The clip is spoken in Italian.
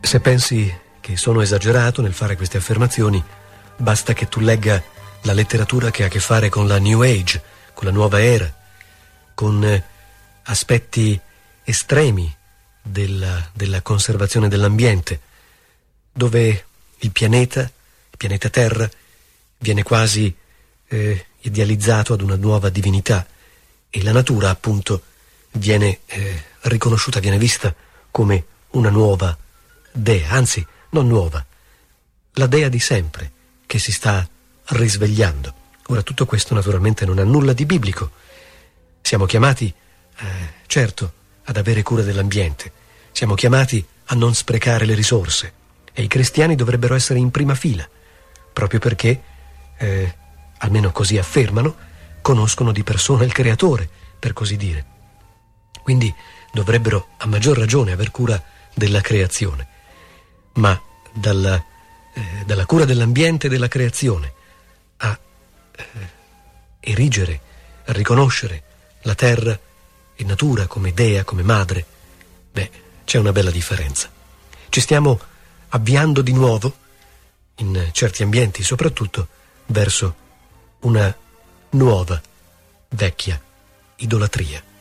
Se pensi che sono esagerato nel fare queste affermazioni, basta che tu legga la letteratura che ha a che fare con la New Age, con la nuova era, con aspetti estremi della conservazione dell'ambiente, dove il pianeta Terra, viene quasi idealizzato ad una nuova divinità e la natura, appunto, viene riconosciuta, viene vista come una nuova dea, anzi, non nuova, la dea di sempre, che si sta risvegliando. Ora, tutto questo naturalmente non ha nulla di biblico. Siamo chiamati, certo, ad avere cura dell'ambiente, siamo chiamati a non sprecare le risorse, e i cristiani dovrebbero essere in prima fila, proprio perché, almeno così affermano, conoscono di persona il Creatore, per così dire. Quindi dovrebbero a maggior ragione aver cura della creazione. Ma dalla cura dell'ambiente e della creazione a erigere, a riconoscere la terra e natura come dea, come madre, c'è una bella differenza. Ci stiamo avviando di nuovo, in certi ambienti soprattutto, verso una nuova, vecchia idolatria.